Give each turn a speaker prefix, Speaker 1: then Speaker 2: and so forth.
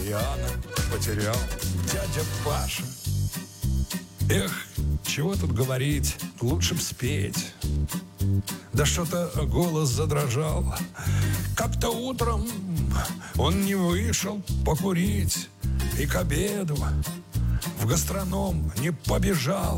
Speaker 1: баяна потерял дядя Паша. Эх, чего тут говорить, лучше б спеть. Да что-то голос задрожал. Как-то утром он не вышел покурить и к обеду в гастроном не побежал.